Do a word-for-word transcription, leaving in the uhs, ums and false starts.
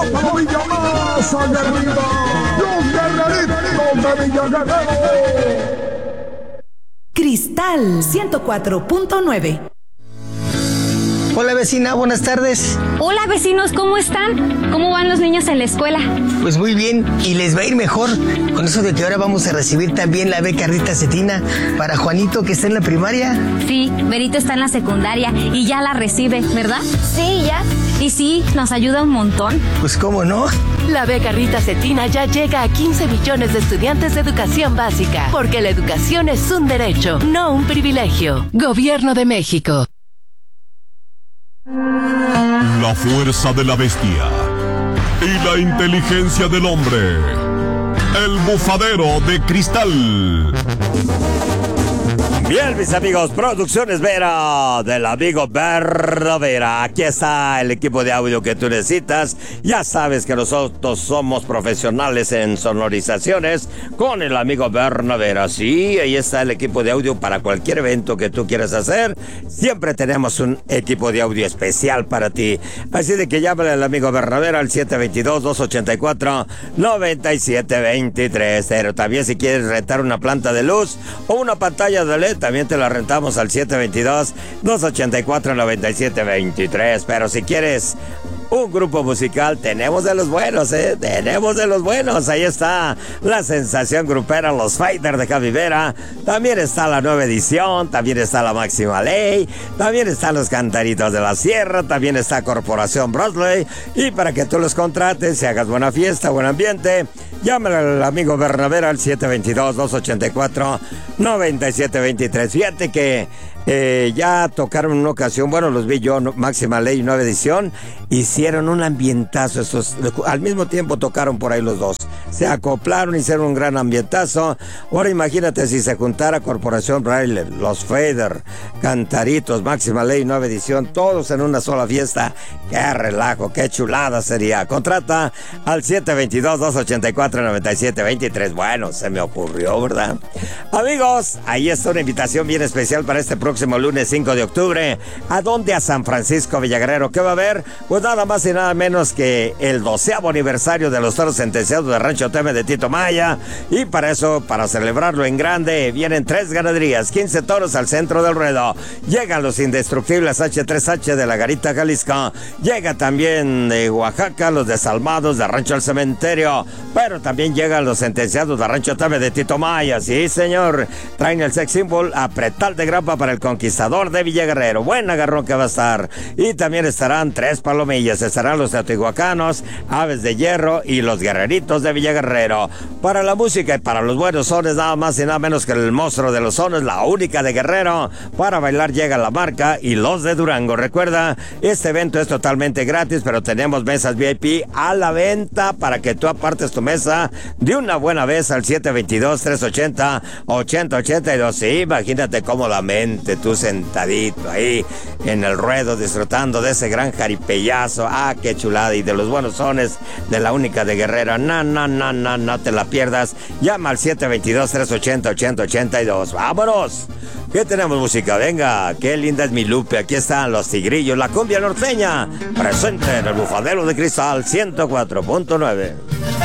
palomilla más aguerrida, los guerreritos de Villa Guerrero. Cristal ciento cuatro punto nueve. Hola vecina, buenas tardes. Hola vecinos, ¿cómo están? ¿Cómo van los niños en la escuela? Pues muy bien, y les va a ir mejor con eso de que ahora vamos a recibir también la beca Rita Cetina para Juanito, que está en la primaria. Sí, Berito está en la secundaria y ya la recibe, ¿verdad? Sí, ya. Y sí, nos ayuda un montón. Pues cómo no. La beca Rita Cetina ya llega a quince millones de estudiantes de educación básica, porque la educación es un derecho, no un privilegio. Gobierno de México. La fuerza de la bestia y la inteligencia del hombre. El bufadero de cristal. Bien, mis amigos, Producciones Vera, del amigo Berna Vera. Aquí está el equipo de audio que tú necesitas. Ya sabes que nosotros somos profesionales en sonorizaciones con el amigo Berna Vera. Sí, ahí está el equipo de audio para cualquier evento que tú quieras hacer. Siempre tenemos un equipo de audio especial para ti. Así de que llámale al amigo Berna Vera al siete dos dos, dos ocho cuatro, nueve siete dos tres. Pero también si quieres rentar una planta de luz o una pantalla de L E D, también te la rentamos al siete dos dos, dos ocho cuatro, nueve siete dos tres. Pero si quieres un grupo musical, tenemos de los buenos, ¿eh? Tenemos de los buenos. Ahí está la sensación grupera, los Fighters de Javi Vera. También está la nueva edición. También está la Máxima Ley. También están los Cantaritos de la Sierra. También está Corporación Brosley. Y para que tú los contrates y hagas buena fiesta, buen ambiente, llámale al amigo Berna Vera al siete dos dos, dos ocho cuatro, nueve siete dos tres. Fíjate que Eh, ya tocaron en una ocasión, bueno, los vi yo, Máxima Ley, nueva edición, hicieron un ambientazo, estos, al mismo tiempo tocaron por ahí los dos, se acoplaron, hicieron un gran ambientazo. Ahora imagínate si se juntara Corporación Braille, los Fader, Cantaritos, Máxima Ley, nueva edición, todos en una sola fiesta. Qué relajo, qué chulada sería. Contrata al siete dos dos, dos ocho cuatro, nueve siete dos tres. Bueno, se me ocurrió, ¿verdad? Amigos, ahí está una invitación bien especial para este próximo próximo lunes cinco de octubre. ¿A dónde? A San Francisco Villa Guerrero. ¿Qué va a haber? Pues nada más y nada menos que el doceavo aniversario de los toros sentenciados de Rancho Teme de Tito Maya. Y para eso, para celebrarlo en grande, vienen tres ganaderías, quince toros al centro del ruedo. Llegan los indestructibles H tres H de la Garita Jalisco. Llega también de Oaxaca los desalmados de Rancho El Cementerio. Pero también llegan los sentenciados de Rancho Teme de Tito Maya. Sí, señor. Traen el sex symbol a pretal de grapa para el Conquistador de Villa Guerrero. Buen agarrón que va a estar. Y también estarán tres palomillas. Estarán los teotihuacanos, Aves de Hierro y los Guerreritos de Villa Guerrero. Para la música y para los buenos sones, nada más y nada menos que el monstruo de los sones, la única de Guerrero. Para bailar llega La Marca y los de Durango. Recuerda, este evento es totalmente gratis, pero tenemos mesas V I P a la venta para que tú apartes tu mesa de una buena vez al siete dos dos, tres ocho cero, ocho cero ocho dos. Sí, imagínate cómo la mente, tú sentadito ahí en el ruedo disfrutando de ese gran jaripellazo. Ah, qué chulada. Y de los buenos sones de la única de Guerrero. No, no, no, no, no te la pierdas. Llama al siete dos dos, tres ocho cero, ocho cero ocho dos. ¡Vámonos! ¿Qué tenemos música? Venga, qué linda es mi Lupe. Aquí están los Tigrillos, la cumbia norteña, presente en el bufadero de cristal ciento cuatro punto nueve.